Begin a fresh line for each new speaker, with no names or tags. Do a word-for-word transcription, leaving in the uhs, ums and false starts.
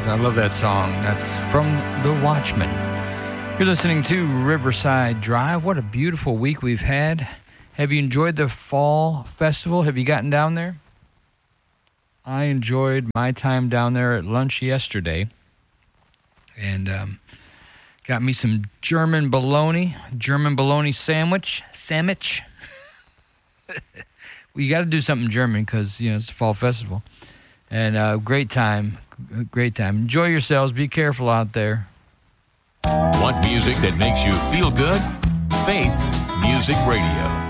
Listen, I love that song. That's from The Watchmen. You're listening to Riverside Drive. What a beautiful week we've had. Have you enjoyed the fall festival? Have you gotten down there? I enjoyed my time down there at lunch yesterday. And um, got me some German bologna, German bologna sandwich. Sandwich. Well, you got to do something German because, you know, it's a fall festival. And uh, great time. Great time. Enjoy yourselves. Be careful out there.
Want music that makes you feel good? Faith Music Radio.